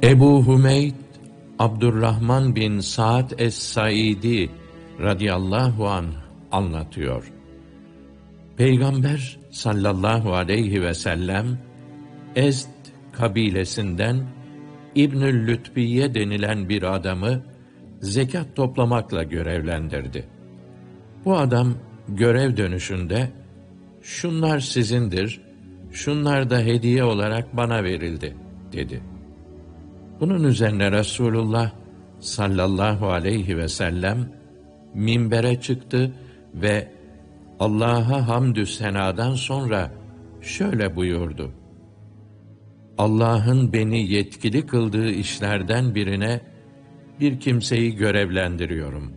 Ebu Hümeyd, Abdurrahman bin Sa'd es-Saidi radıyallahu anh anlatıyor. Peygamber sallallahu aleyhi ve sellem, Ezd kabilesinden İbnül Lütbiye denilen bir adamı zekat toplamakla görevlendirdi. Bu adam görev dönüşünde, "Şunlar sizindir, şunlar da hediye olarak bana verildi," dedi. Bunun üzerine Resulullah sallallahu aleyhi ve sellem minbere çıktı ve Allah'a hamdü senadan sonra şöyle buyurdu: "Allah'ın beni yetkili kıldığı işlerden birine bir kimseyi görevlendiriyorum.